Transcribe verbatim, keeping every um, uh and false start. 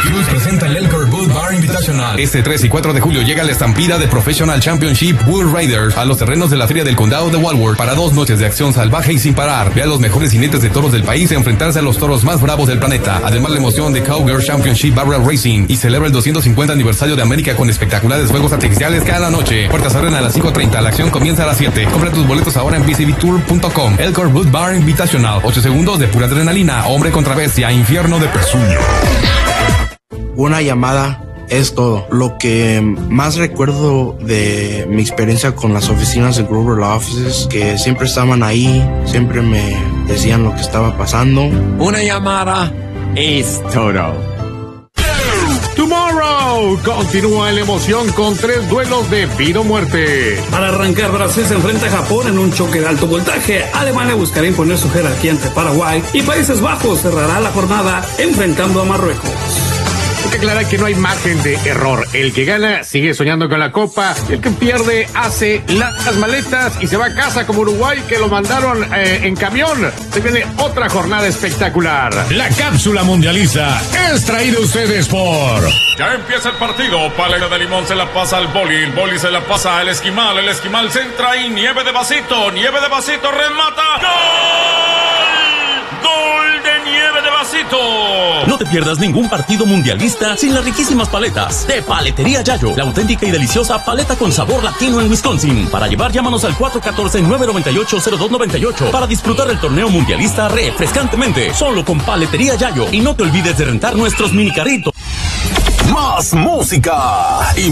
Cruz presenta el Elkhart Bull Bar Invitational. Este tres y cuatro de julio llega la estampida de Professional Championship Bull Riders a los terrenos de la Feria del Condado de Walworth para dos noches de acción salvaje y sin parar. Ve a los mejores jinetes de toros del país enfrentarse a los toros más bravos del planeta. Además, la emoción de Cowgirl Championship Barrel Racing y celebra el doscientos cincuenta aniversario de América con espectaculares juegos artificiales cada noche. Puertas abren a las cinco treinta, la acción comienza a las siete. Compra tus boletos ahora en b c b tour punto com. Elkhart Bull Bar Invitational. ocho segundos de pura adrenalina, hombre contra bestia, infierno de pezuño. Una llamada es todo. Lo que más recuerdo de mi experiencia con las oficinas de Grover Law Offices, que siempre estaban ahí, siempre me decían lo que estaba pasando. Una llamada es todo. Tomorrow continúa la emoción con tres duelos de vida o muerte. Para arrancar, Brasil se enfrenta a Japón en un choque de alto voltaje. Alemania buscará imponer su jerarquía ante Paraguay y Países Bajos cerrará la jornada enfrentando a Marruecos. Hay que aclarar que no hay margen de error. El que gana sigue soñando con la copa. El que pierde hace las maletas y se va a casa como Uruguay, que lo mandaron eh, en camión. Se viene otra jornada espectacular. La cápsula mundialista es traída a ustedes por... Ya empieza el partido. Paleta de limón se la pasa al boli. El boli se la pasa al esquimal. El esquimal centra y nieve de vasito. Nieve de vasito remata. ¡Gol! ¡Gol de nieve de vasito! No te pierdas ningún partido mundialista sin las riquísimas paletas de Paletería Yayo, la auténtica y deliciosa paleta con sabor latino en Wisconsin. Para llevar, llámanos al cuatro uno cuatro, nueve nueve ocho, cero dos nueve ocho para disfrutar del torneo mundialista refrescantemente, solo con Paletería Yayo. Y no te olvides de rentar nuestros mini carritos. Más música y